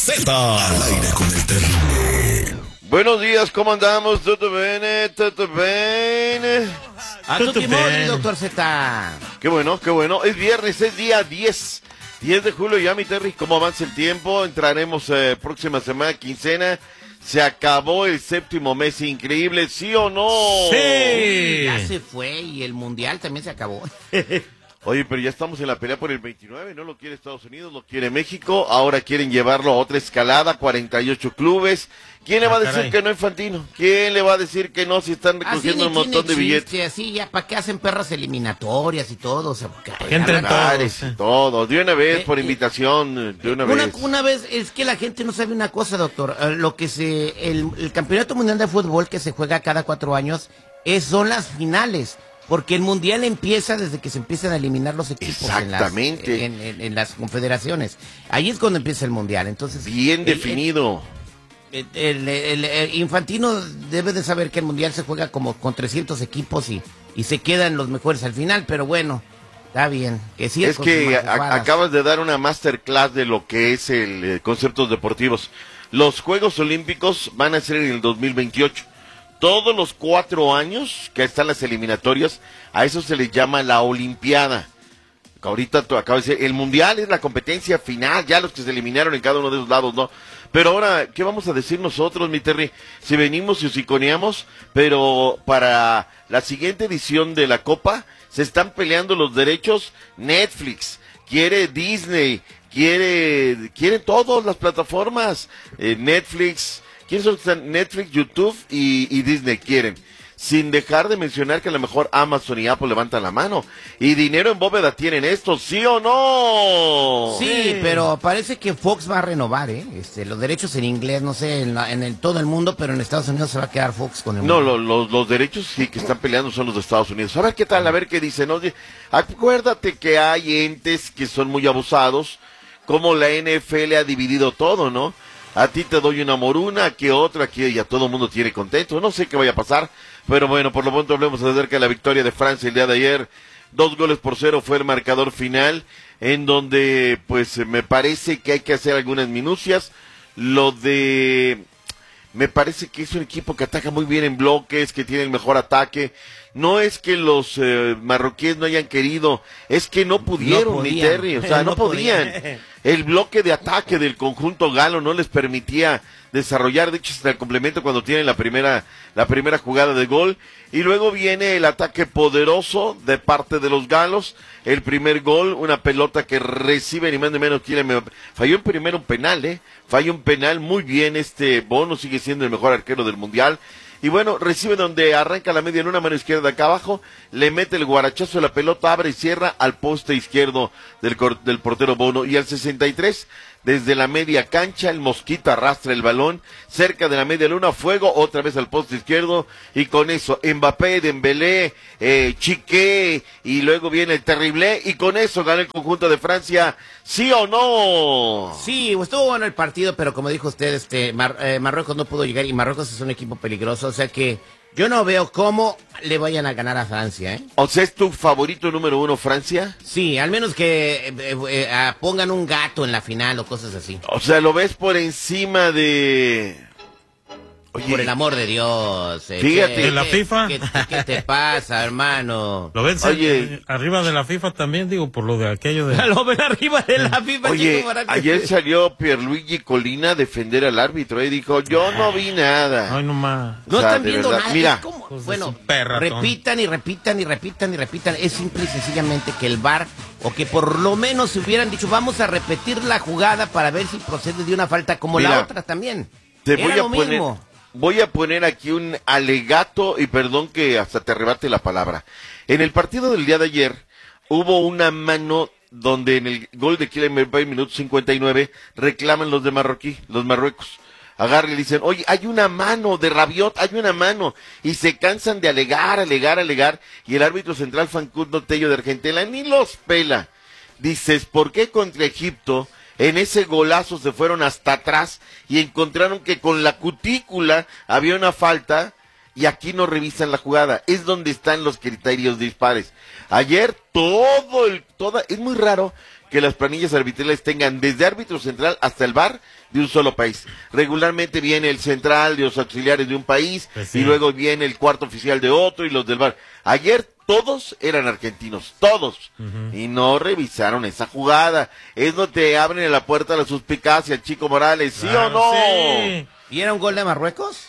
Z. Al aire con el terrible. Buenos días, ¿cómo andamos? ¿Todo bien? ¿Todo bien? A tu timón, doctor Z. Qué bueno. Es viernes, es día 10 de julio ya, mi Terry. ¿Cómo avanza el tiempo? Entraremos próxima semana, quincena. Se acabó el séptimo mes, increíble, ¿sí o no? Sí. Ya se fue y el mundial también se acabó. Oye, pero ya estamos en la pelea por el 29, no lo quiere Estados Unidos, lo quiere México, ahora quieren llevarlo a otra escalada, 48 clubes. ¿Quién le va a decir que no, Infantino? ¿Quién le va a decir que no si están recogiendo un montón de billetes? Así ya, ¿para qué hacen perras eliminatorias y todo? O sea, que entren todos. De una vez, por invitación, de una vez. Una vez, es que la gente no sabe una cosa, doctor. El campeonato mundial de fútbol que se juega cada 4 años son las finales. Porque el mundial empieza desde que se empiezan a eliminar los equipos. Exactamente. En las confederaciones. Ahí es cuando empieza el mundial. Entonces, bien definido. El Infantino debe de saber que el mundial se juega como con 300 equipos y se quedan los mejores al final, pero bueno, está bien. Que sí es que acabas de dar una masterclass de lo que es el conceptos deportivos. Los Juegos Olímpicos van a ser en el 2028. Todos los 4 años que están las eliminatorias, a eso se les llama la Olimpiada. Ahorita tú acabas de decir, el Mundial es la competencia final, ya los que se eliminaron en cada uno de esos lados, ¿no? Pero ahora, ¿qué vamos a decir nosotros, mi Terry? Si venimos y hociconeamos, pero para la siguiente edición de la Copa, se están peleando los derechos Netflix, quiere Disney, quiere todas las plataformas, Netflix. ¿Quiénes son? Netflix, YouTube y Disney quieren. Sin dejar de mencionar que a lo mejor Amazon y Apple levantan la mano. Y dinero en bóveda tienen esto, ¿sí o no? Sí, pero parece que Fox va a renovar, los derechos en inglés, no sé, en todo el mundo, pero en Estados Unidos se va a quedar Fox con el mundo. No, los derechos sí que están peleando son los de Estados Unidos. A ver qué tal, a ver qué dicen. Oye, acuérdate que hay entes que son muy abusados, como la NFL ha dividido todo, ¿no? A ti te doy una moruna, que otra, que ya todo el mundo tiene contento. No sé qué vaya a pasar, pero bueno, por lo pronto hablemos acerca de la victoria de Francia el día de ayer. 2-0 fue el marcador final, en donde pues me parece que hay que hacer algunas minucias. Me parece que es un equipo que ataca muy bien en bloques, que tiene el mejor ataque. No es que los marroquíes no hayan querido, es que no pudieron, mi Terry, o sea, no podían. El bloque de ataque del conjunto galo no les permitía desarrollar, de hecho, hasta el complemento cuando tienen la primera jugada de gol. Y luego viene el ataque poderoso de parte de los galos. El primer gol, una pelota que recibe ni más ni menos falló en primero un penal, falló un penal muy bien. Bono sigue siendo el mejor arquero del mundial. Y bueno, recibe donde arranca la media en una mano izquierda de acá abajo, le mete el guarachazo de la pelota, abre y cierra al poste izquierdo del portero Bono. Y al 63, desde la media cancha, el Mosquito arrastra el balón, cerca de la media luna, fuego, otra vez al poste izquierdo, y con eso, Mbappé, Dembélé, Chiqué, y luego viene el Terrible, y con eso gana el conjunto de Francia, ¿sí o no? Sí, estuvo bueno el partido, pero como dijo usted, Marruecos no pudo llegar, y Marruecos es un equipo peligroso, o sea que yo no veo cómo le vayan a ganar a Francia, O sea, ¿es tu favorito número 1 Francia? Sí, al menos que pongan un gato en la final o cosas así. O sea, ¿lo ves por encima de...? Oye, por el amor de Dios. Fíjate. ¿De la FIFA? ¿Qué te pasa, hermano? ¿Lo ven arriba de la FIFA también? Digo, por lo de aquello de... Lo ven arriba de la FIFA. Oye, ayer salió Pierluigi Colina a defender al árbitro y dijo, yo no vi nada. Ay, no más. No están viendo nada. Mira. Pues bueno, repitan. Es simple y sencillamente que el VAR, o que por lo menos se hubieran dicho, vamos a repetir la jugada para ver si procede de una falta como la otra también. Voy a poner aquí un alegato, y perdón que hasta te arrebate la palabra. En el partido del día de ayer hubo una mano donde en el gol de Kylian Mbappé, minuto 59, reclaman los Marruecos. Agarran y dicen, oye, hay una mano de Rabiot, hay una mano. Y se cansan de alegar. Y el árbitro central, Facundo Tello de Argentina, ni los pela. Dices, ¿por qué contra Egipto en ese golazo se fueron hasta atrás y encontraron que con la cutícula había una falta, y aquí no revisan la jugada? Es donde están los criterios dispares. Ayer es muy raro que las planillas arbitrales tengan desde árbitro central hasta el VAR de un solo país. Regularmente viene el central de los auxiliares de un país, pues sí, y luego viene el cuarto oficial de otro y los del VAR. Ayer todos eran argentinos, todos, y no revisaron esa jugada. Eso te abre la puerta a la suspicacia, Chico Morales, ¿sí o no? Sí. ¿Y era un gol de Marruecos?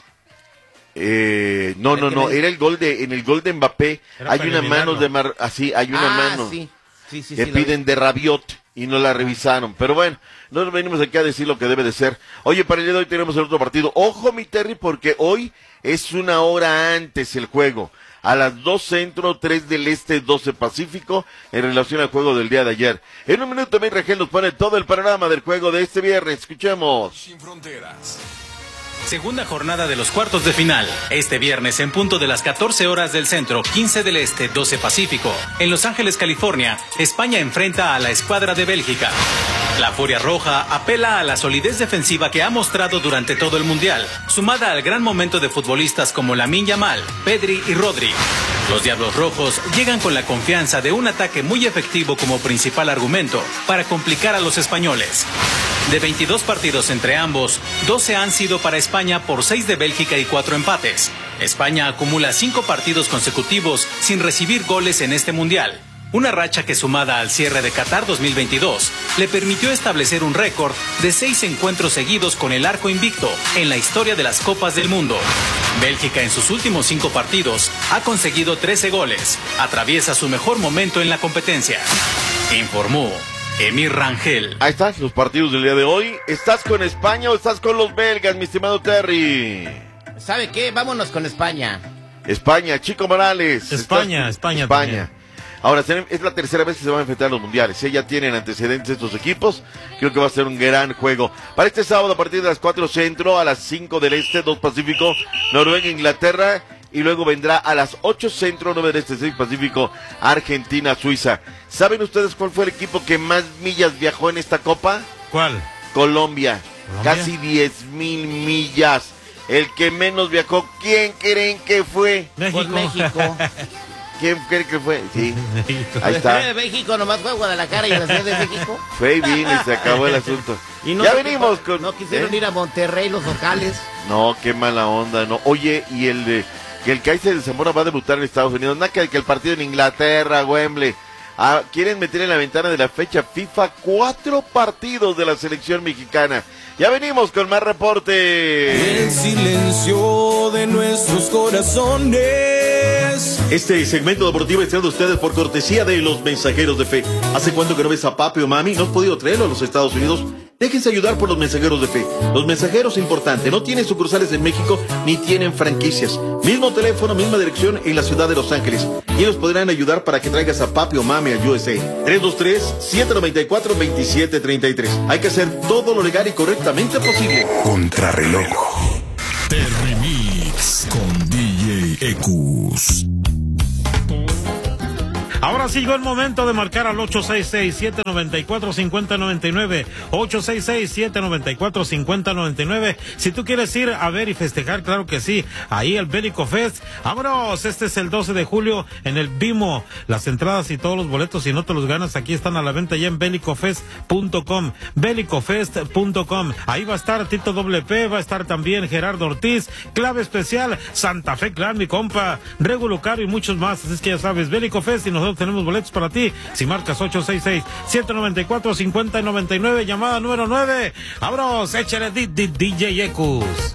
No, era el gol en el gol de Mbappé, Era hay para una mano eliminarlo. hay una mano Sí, que piden de Rabiot y no la revisaron, pero bueno, no venimos aquí a decir lo que debe de ser. Oye, para el día de hoy tenemos el otro partido, ojo mi Terry, porque hoy es 1 hora antes el juego, a las 2 centro, 3 del este, 12 pacífico, en relación al juego del día de ayer. En un minuto mi Regel nos pone todo el panorama del juego de este viernes, escuchemos. Sin fronteras. Segunda jornada de los cuartos de final. Este viernes en punto de las 14 horas del centro, 15 del este, 12 pacífico. En Los Ángeles, California, España enfrenta a la escuadra de Bélgica. La Furia Roja apela a la solidez defensiva que ha mostrado durante todo el Mundial, sumada al gran momento de futbolistas como Lamine Yamal, Pedri y Rodri. Los Diablos Rojos llegan con la confianza de un ataque muy efectivo como principal argumento para complicar a los españoles. De 22 partidos entre ambos, 12 han sido para España por 6 de Bélgica y 4 empates. España acumula 5 partidos consecutivos sin recibir goles en este Mundial. Una racha que, sumada al cierre de Qatar 2022, le permitió establecer un récord de 6 encuentros seguidos con el arco invicto en la historia de las Copas del Mundo. Bélgica en sus últimos 5 partidos ha conseguido 13 goles. Atraviesa su mejor momento en la competencia. Informó Emir Rangel. Ahí están los partidos del día de hoy. ¿Estás con España o estás con los belgas, mi estimado Terry? ¿Sabe qué? Vámonos con España. España, Chico Morales. España también. Ahora, es la tercera vez que se van a enfrentar a los mundiales. Ya tienen antecedentes estos equipos. Creo que va a ser un gran juego. Para este sábado, a partir de las 4 centro, a las 5 del este, 2 pacífico, Noruega, Inglaterra. Y luego vendrá a las 8 centro, 9 del este, 6 pacífico, Argentina, Suiza. ¿Saben ustedes cuál fue el equipo que más millas viajó en esta copa? ¿Cuál? Colombia. Casi 10,000 millas. El que menos viajó, ¿quién creen que fue? México. Pues México. ¿Quién creen que fue? Sí. México. Ahí está. De México nomás fue a Guadalajara y a la Ciudad de México. Fue y vino y se acabó el asunto. Y no ya se venimos quiso- con... No quisieron ir a Monterrey los locales. No, qué mala onda, no. Oye, y que el Kaiser de Zamora va a debutar en Estados Unidos. Nada que el partido en Inglaterra, Wembley. Quieren meter en la ventana de la fecha FIFA 4 partidos de la selección mexicana. Ya venimos con más reporte. El silencio de nuestros corazones. Este segmento deportivo es traído a ustedes por cortesía de los Mensajeros de Fe. ¿Hace cuánto que no ves a papi o mami? ¿No has podido traerlo a los Estados Unidos? Déjense ayudar por los Mensajeros de Fe. Los Mensajeros, importante, no tienen sucursales en México ni tienen franquicias. Mismo teléfono, misma dirección en la ciudad de Los Ángeles. Y ellos podrán ayudar para que traigas a papi o mami a USA. 323-794-2733. Hay que hacer todo lo legal y correctamente posible. Contrarreloj. Terry Mix con DJ Ecus. Ahora sí llegó el momento de marcar al 866-794-5099. 866-794-5099. Si tú quieres ir a ver y festejar, claro que sí. Ahí el Bélico Fest. Vámonos, este es el 12 de julio en el Bimo. Las entradas y todos los boletos, si no te los ganas, aquí están a la venta ya en belicofest.com. belicofest.com. Ahí va a estar Tito WP, va a estar también Gerardo Ortiz, Clave Especial, Santa Fe Clan, mi compa, Regu Lucario y muchos más. Así es que ya sabes, Bélico Fest, y nosotros tenemos boletos para ti. Si marcas 866-794-5099, llamada número 9. Vámonos, échale DJ Ecus.